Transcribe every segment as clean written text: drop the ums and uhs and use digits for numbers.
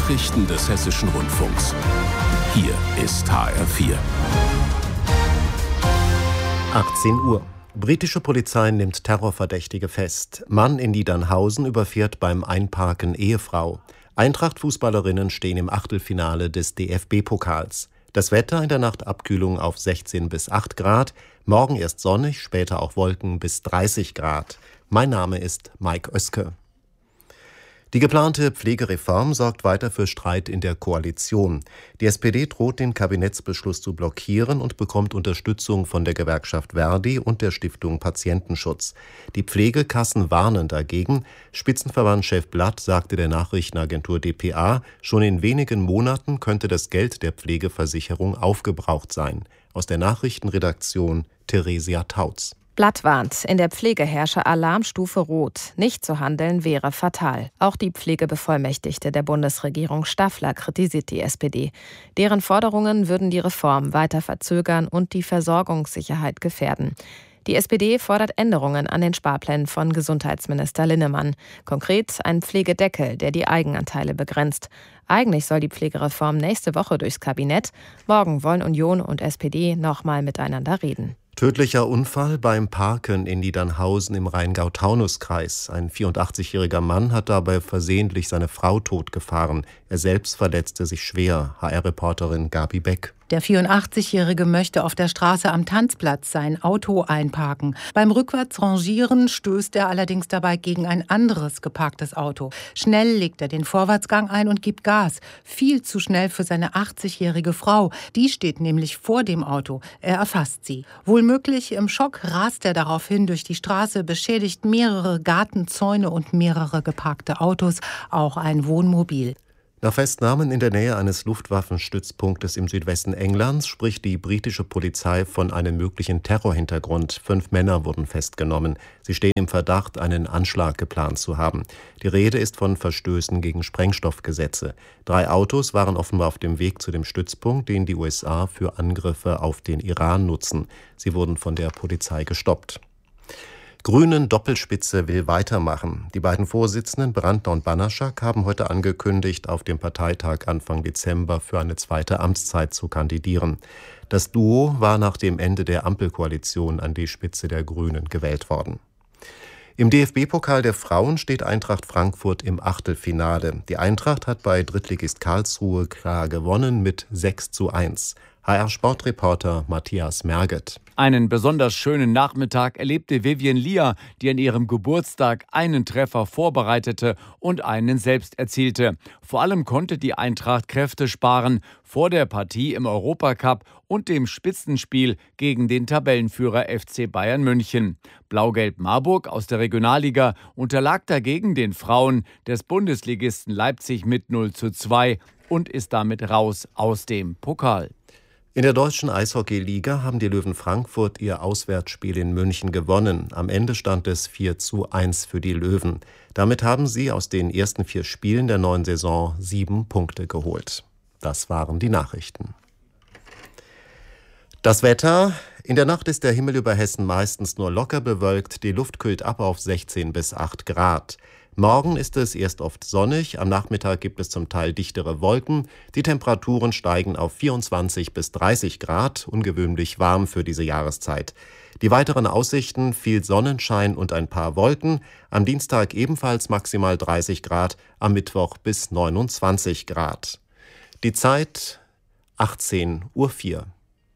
Nachrichten des Hessischen Rundfunks. Hier ist HR4. 18 Uhr. Britische Polizei nimmt Terrorverdächtige fest. Mann in Niedernhausen überfährt beim Einparken Ehefrau. Eintracht-Fußballerinnen stehen im Achtelfinale des DFB-Pokals. Das Wetter in der Nacht Abkühlung auf 16 bis 8 Grad. Morgen erst sonnig, später auch Wolken bis 30 Grad. Mein Name ist Mike Oeske. Die geplante Pflegereform sorgt weiter für Streit in der Koalition. Die SPD droht, den Kabinettsbeschluss zu blockieren und bekommt Unterstützung von der Gewerkschaft Verdi und der Stiftung Patientenschutz. Die Pflegekassen warnen dagegen. Spitzenverbandchef Blatt sagte der Nachrichtenagentur dpa, schon in wenigen Monaten könnte das Geld der Pflegeversicherung aufgebraucht sein. Aus der Nachrichtenredaktion Theresia Tautz. Blatt warnt, in der Pflege herrsche Alarmstufe Rot. Nicht zu handeln wäre fatal. Auch die Pflegebevollmächtigte der Bundesregierung Staffler kritisiert die SPD. Deren Forderungen würden die Reform weiter verzögern und die Versorgungssicherheit gefährden. Die SPD fordert Änderungen an den Sparplänen von Gesundheitsminister Linnemann. Konkret ein Pflegedeckel, der die Eigenanteile begrenzt. Eigentlich soll die Pflegereform nächste Woche durchs Kabinett. Morgen wollen Union und SPD nochmal miteinander reden. Tödlicher Unfall beim Parken in Niedernhausen im Rheingau-Taunus-Kreis. Ein 84-jähriger Mann hat dabei versehentlich seine Frau totgefahren. Er selbst verletzte sich schwer. HR-Reporterin Gabi Beck. Der 84-Jährige möchte auf der Straße am Tanzplatz sein Auto einparken. Beim Rückwärtsrangieren stößt er allerdings dabei gegen ein anderes geparktes Auto. Schnell legt er den Vorwärtsgang ein und gibt Gas. Viel zu schnell für seine 80-jährige Frau. Die steht nämlich vor dem Auto. Er erfasst sie. Wohlmöglich im Schock rast er daraufhin durch die Straße, beschädigt mehrere Gartenzäune und mehrere geparkte Autos, auch ein Wohnmobil. Nach Festnahmen in der Nähe eines Luftwaffenstützpunktes im Südwesten Englands spricht die britische Polizei von einem möglichen Terrorhintergrund. 5 Männer wurden festgenommen. Sie stehen im Verdacht, einen Anschlag geplant zu haben. Die Rede ist von Verstößen gegen Sprengstoffgesetze. 3 Autos waren offenbar auf dem Weg zu dem Stützpunkt, den die USA für Angriffe auf den Iran nutzen. Sie wurden von der Polizei gestoppt. Grünen Doppelspitze will weitermachen. Die beiden Vorsitzenden Brandner und Banaschak haben heute angekündigt, auf dem Parteitag Anfang Dezember für eine zweite Amtszeit zu kandidieren. Das Duo war nach dem Ende der Ampelkoalition an die Spitze der Grünen gewählt worden. Im DFB-Pokal der Frauen steht Eintracht Frankfurt im Achtelfinale. Die Eintracht hat bei Drittligist Karlsruhe klar gewonnen mit 6:1. HR-Sportreporter Matthias Merget. Einen besonders schönen Nachmittag erlebte Vivien Lier, die an ihrem Geburtstag einen Treffer vorbereitete und einen selbst erzielte. Vor allem konnte die Eintracht Kräfte sparen vor der Partie im Europacup und dem Spitzenspiel gegen den Tabellenführer FC Bayern München. Blau-Gelb Marburg aus der Regionalliga unterlag dagegen den Frauen des Bundesligisten Leipzig mit 0:2 und ist damit raus aus dem Pokal. In der deutschen Eishockey-Liga haben die Löwen Frankfurt ihr Auswärtsspiel in München gewonnen. Am Ende stand es 4:1 für die Löwen. Damit haben sie aus den ersten 4 Spielen der neuen Saison 7 Punkte geholt. Das waren die Nachrichten. Das Wetter. In der Nacht ist der Himmel über Hessen meistens nur locker bewölkt. Die Luft kühlt ab auf 16 bis 8 Grad. Morgen ist es erst oft sonnig, am Nachmittag gibt es zum Teil dichtere Wolken. Die Temperaturen steigen auf 24 bis 30 Grad, ungewöhnlich warm für diese Jahreszeit. Die weiteren Aussichten: viel Sonnenschein und ein paar Wolken. Am Dienstag ebenfalls maximal 30 Grad, am Mittwoch bis 29 Grad. Die Zeit 18:04 Uhr.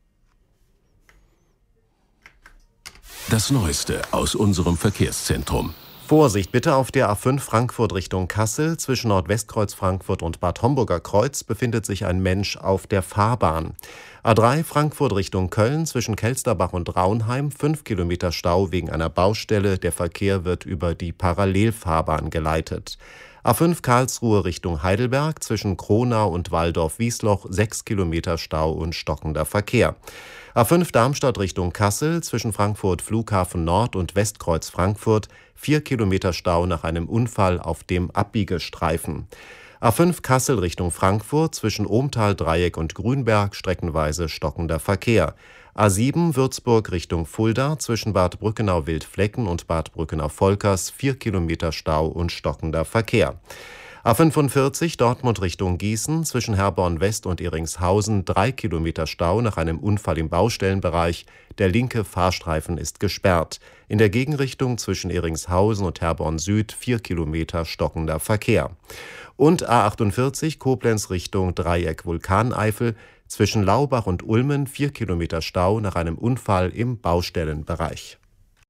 Das Neueste aus unserem Verkehrszentrum. Vorsicht bitte auf der A5 Frankfurt Richtung Kassel. Zwischen Nordwestkreuz Frankfurt und Bad Homburger Kreuz befindet sich ein Mensch auf der Fahrbahn. A3 Frankfurt Richtung Köln zwischen Kelsterbach und Raunheim 5 Kilometer Stau wegen einer Baustelle. Der Verkehr wird über die Parallelfahrbahn geleitet. A5 Karlsruhe Richtung Heidelberg zwischen Kronau und Walldorf-Wiesloch 6 Kilometer Stau und stockender Verkehr. A5 Darmstadt Richtung Kassel zwischen Frankfurt Flughafen Nord und Westkreuz Frankfurt 4 Kilometer Stau nach einem Unfall auf dem Abbiegestreifen. A5 Kassel Richtung Frankfurt zwischen Ohmtal-Dreieck und Grünberg streckenweise stockender Verkehr. A7 Würzburg Richtung Fulda zwischen Bad Brückenau-Wildflecken und Bad Brückenau-Volkers 4 Kilometer Stau und stockender Verkehr. A45 Dortmund Richtung Gießen, zwischen Herborn West und Iringshausen 3 Kilometer Stau nach einem Unfall im Baustellenbereich. Der linke Fahrstreifen ist gesperrt. In der Gegenrichtung zwischen Iringshausen und Herborn Süd 4 Kilometer stockender Verkehr. Und A48 Koblenz Richtung Dreieck Vulkaneifel, zwischen Laubach und Ulmen 4 Kilometer Stau nach einem Unfall im Baustellenbereich.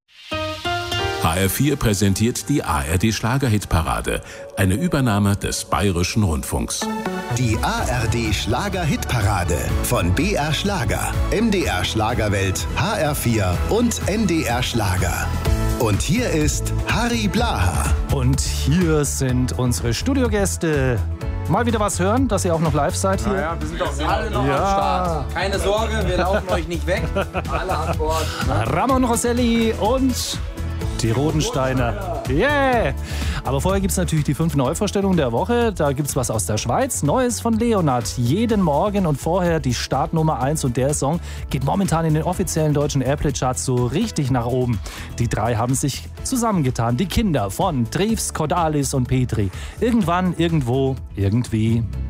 HR4 präsentiert die ARD-Schlager-Hitparade, eine Übernahme des Bayerischen Rundfunks. Die ARD-Schlager-Hitparade von BR Schlager, MDR Schlagerwelt, HR4 und NDR Schlager. Und hier ist Harry Blaha. Und hier sind unsere Studiogäste. Mal wieder was hören, dass ihr auch noch live seid hier? Ja, wir sind doch alle noch am Start. Keine Sorge, wir laufen euch nicht weg. Alle an Bord. Ramon Rosselli und die Rodensteiner. Yeah! Aber vorher gibt es natürlich die 5 Neuvorstellungen der Woche. Da gibt es was aus der Schweiz, Neues von Leonard. Jeden Morgen und vorher die Startnummer 1. Und der Song geht momentan in den offiziellen deutschen Airplay-Charts so richtig nach oben. Die 3 haben sich zusammengetan. Die Kinder von Treves, Cordalis und Petri. Irgendwann, irgendwo, irgendwie.